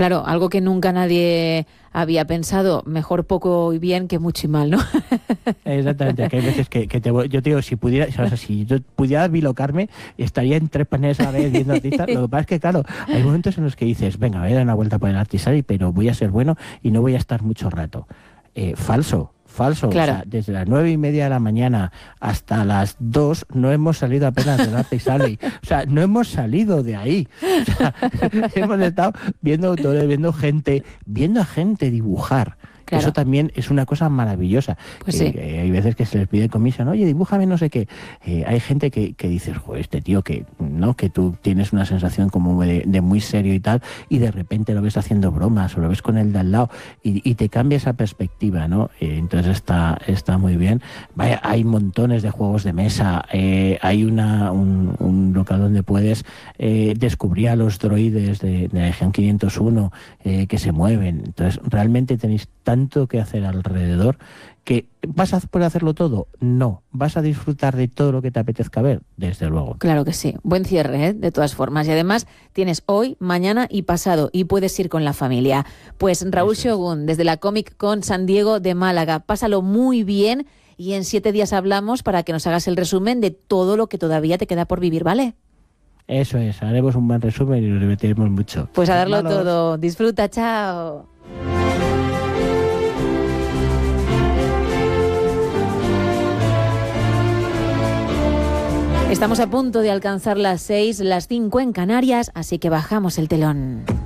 Claro, algo que nunca nadie había pensado, mejor poco y bien que mucho y mal, ¿no? Exactamente, que hay veces que yo te digo, si yo pudiera bilocarme, estaría en 3 paneles a la vez viendo artistas. Lo que pasa es que, claro, hay momentos en los que dices, venga, voy a dar una vuelta por el Artisari, pero voy a ser bueno y no voy a estar mucho rato. Falso. Claro. O sea, desde las 9:30 de la mañana hasta las 2 no hemos salido apenas del Artisari. O sea, no hemos salido de ahí. O sea, hemos estado viendo autores, viendo a gente dibujar. Claro. Eso también es una cosa maravillosa. Pues sí. Hay veces que se les pide comisión, oye, dibújame no sé qué. Hay gente que dices, joder, este tío que tú tienes una sensación como de muy serio y tal, y de repente lo ves haciendo bromas o lo ves con el de al lado y te cambia esa perspectiva, ¿no? Entonces está muy bien. Vaya, hay montones de juegos de mesa. Hay un local donde puedes descubrir a los droides de la Legión 501 que se mueven. Entonces, realmente tenéis tanto que hacer alrededor que ¿vas a poder hacerlo todo? No. ¿Vas a disfrutar de todo lo que te apetezca ver? Desde luego. Claro que sí. Buen cierre, ¿eh? De todas formas. Y además tienes hoy, mañana y pasado y puedes ir con la familia. Pues Raúl Shogun, desde la Comic Con San Diego de Málaga. Pásalo muy bien y en 7 días hablamos para que nos hagas el resumen de todo lo que todavía te queda por vivir, ¿vale? Eso es. Haremos un buen resumen y nos divertiremos mucho. Pues a darlo todo. Disfruta. Chao. Estamos a punto de alcanzar las 6, las 5 en Canarias, así que bajamos el telón.